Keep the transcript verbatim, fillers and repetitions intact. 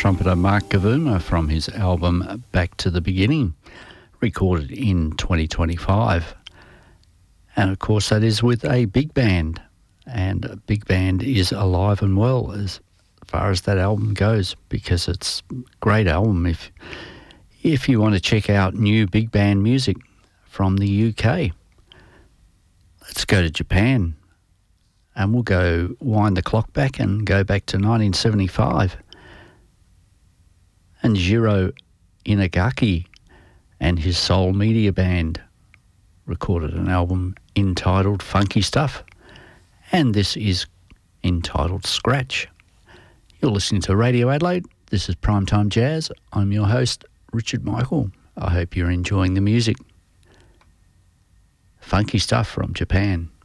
trumpeter Mark Kavuma from his album Back to the Beginning, recorded in twenty twenty-five. And of course that is with a big band, and a big band is alive and well as far as that album goes, because it's a great album if, if you want to check out new big band music from the U K. Let's go to Japan, and we'll go wind the clock back and go back to nineteen seventy-five. And Jiro Inagaki and his Soul Media Band recorded an album entitled Funky Stuff, and this is entitled Scratch. You're listening to Radio Adelaide. This is Primetime Jazz. I'm your host, Richard Michael. I hope you're enjoying the music. Funky Stuff from Japan.